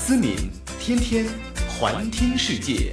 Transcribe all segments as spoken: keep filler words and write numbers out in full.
思敏天天环听世界。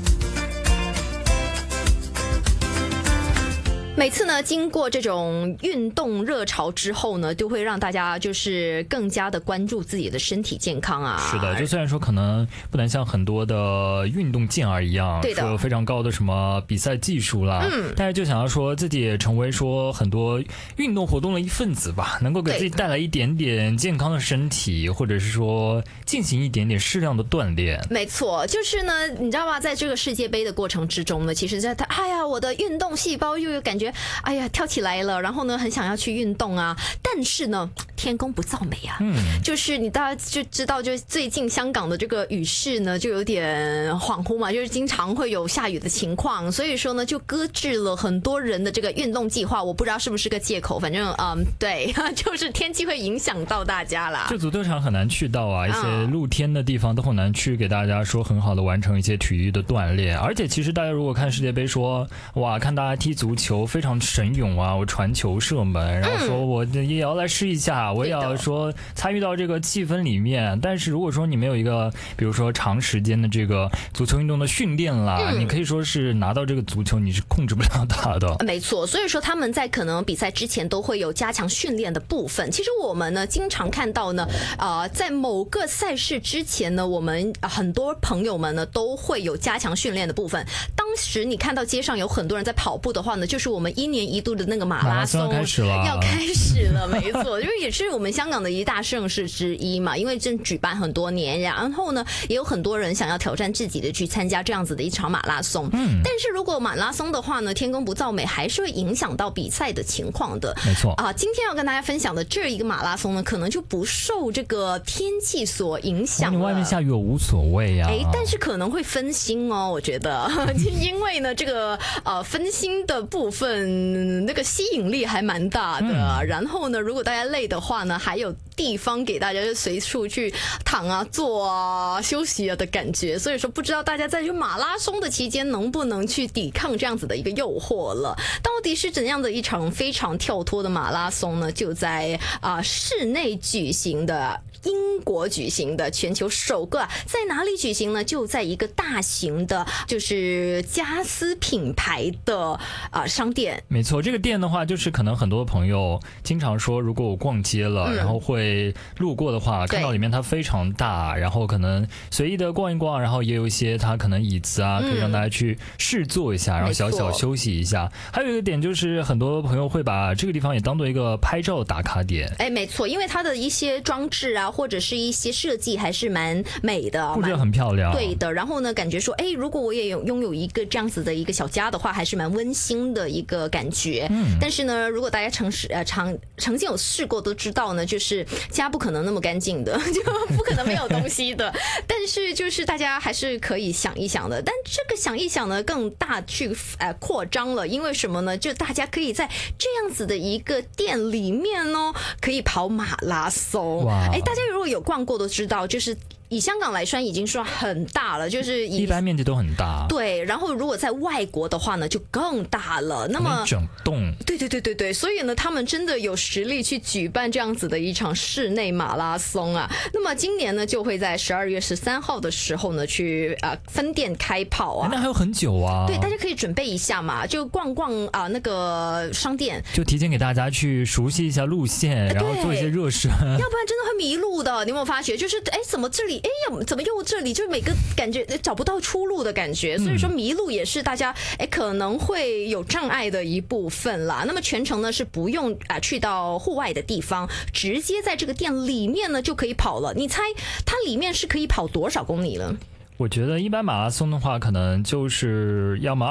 每次呢，经过这种运动热潮之后呢，都会让大家就是更加的关注自己的身体健康啊。 是的，就虽然说可能不能像很多的运动健儿一样， 对的， 说有非常高的什么比赛技术啦，嗯，但是就想要说自己也成为说很多运动活动的一份子吧，能够给自己带来一点点健康的身体，或者是说进行一点点适量的锻炼。 没错，就是呢，你知道吗？在这个世界杯的过程之中呢，其实在他，哎呀，我的运动细胞又有感觉。哎呀，跳起来了，然后呢，很想要去运动啊，但是呢，天公不造美啊，嗯，就是你大家就知道，就最近香港的这个雨势呢，就有点恍惚嘛，就是经常会有下雨的情况，所以说呢，就搁置了很多人的这个运动计划。我不知道是不是个借口，反正嗯，对，就是天气会影响到大家啦。 就足球场很难去到啊，一些露天的地方都很难去给大家说很好的完成一些体育的锻炼。而且其实大家如果看世界杯说，哇，看大家踢足球非常神勇啊，我传球射门，然后说我也要来试一下，我也要说参与到这个气氛里面。但是如果说你没有一个比如说长时间的这个足球运动的训练啦、嗯、你可以说是拿到这个足球你是控制不了它的。 没错，所以说他们在可能比赛之前都会有加强训练的部分。其实我们呢经常看到呢呃，在某个赛事之前呢，我们、呃、很多朋友们呢都会有加强训练的部分。当时你看到街上有很多人在跑步的话呢，就是我们一年一度的那个马拉松要开始了， 要开始了，没错，因为也是我们香港的一大盛事之一嘛，因为正举办很多年，然后呢，也有很多人想要挑战自己的去参加这样子的一场马拉松。嗯，但是如果马拉松的话呢，天公不造美，还是会影响到比赛的情况的。 没错啊，今天要跟大家分享的这一个马拉松呢，可能就不受这个天气所影响了。 你外面下雨我无所谓呀、啊， 哎，但是可能会分心哦，我觉得，因为呢，这个呃分心的部分，那个吸引力还蛮大的、嗯。然后呢，如果大家累的话呢，还有地方给大家就随处去躺啊、坐啊、休息啊的感觉。所以说，不知道大家在这马拉松的期间能不能去抵抗这样子的一个诱惑了？到底是怎样的一场非常跳脱的马拉松呢？就在啊、呃、室内举行的。英国举行的全球首个、啊、在哪里举行呢？就在一个大型的就是家私品牌的、呃、商店。 没错，这个店的话就是可能很多朋友经常说如果我逛街了、嗯、然后会路过的话看到里面它非常大，然后可能随意的逛一逛，然后也有一些它可能椅子啊可以让大家去试坐一下、嗯、然后小小休息一下。还有一个点就是很多朋友会把这个地方也当做一个拍照打卡点。 哎，没错，因为它的一些装置啊或者是一些设计还是蛮美的， 布置很漂亮。 对的，然后呢，感觉说，哎，如果我也有拥有一个这样子的一个小家的话，还是蛮温馨的一个感觉。嗯，但是呢，如果大家曾试呃常曾经有试过，都知道呢，就是家不可能那么干净的，就不可能没有东西的。但是就是大家还是可以想一想的，但这个想一想呢，更大去呃扩张了，因为什么呢？就大家可以在这样子的一个店里面呢，可以跑马拉松。哎，大家如果有逛过都知道，就是以香港来说已经算很大了，就是以一般面积都很大。 对，然后如果在外国的话呢，就更大了。那么整栋， 对对对对对，所以呢，他们真的有实力去举办这样子的一场室内马拉松啊。那么今年呢，就会在十二月十三号的时候呢，去啊、呃、分店开跑啊。 那还有很久啊。 对，大家可以准备一下嘛，就逛逛啊、呃、那个商店， 就提前给大家去熟悉一下路线，然后做一些热身，要不然真的会迷路的。你有没有发觉？就是哎，怎么这里？哎呀，怎么又这里？就每个感觉找不到出路的感觉，所以说迷路也是大家哎可能会有障碍的一部分啦。那么全程呢是不用啊、呃、去到户外的地方，直接在这个店里面呢就可以跑了。你猜它里面是可以跑多少公里了？ 我觉得一般马拉松的话，可能就是要么